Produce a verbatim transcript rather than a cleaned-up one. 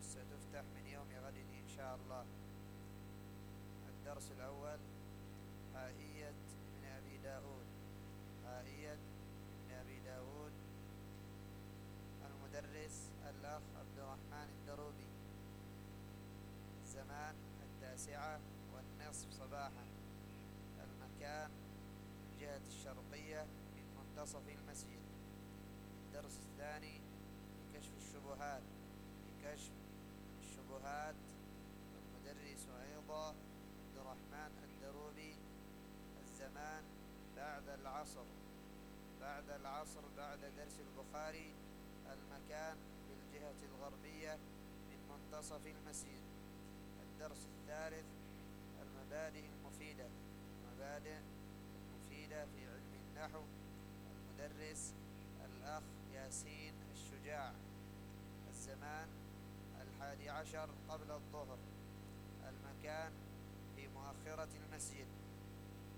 ستفتح من يوم غد إن شاء الله. الدرس الأول: هائية ابن أبي داود. هائية ابن أبي داود. المدرس الأخ عبد الرحمن الدروبي. الزمان التاسعة والنصف صباحا. المكان جهة الشرقية من منتصف المسجد. الدرس الثاني: كشف الشبهات. بكشف الشبهات. المدرس أيضا عبد الرحمن الدروبي. الزمان بعد العصر. بعد العصر بعد درس البخاري. المكان بالجهة الغربية من منتصف المسجد. الدرس الثالث: المبادئ المفيدة. المبادئ المفيدة في علم النحو. المدرس الأخ ياسين الشجاع. الزمان الحادي عشر قبل الظهر. المكان في مؤخرة المسجد.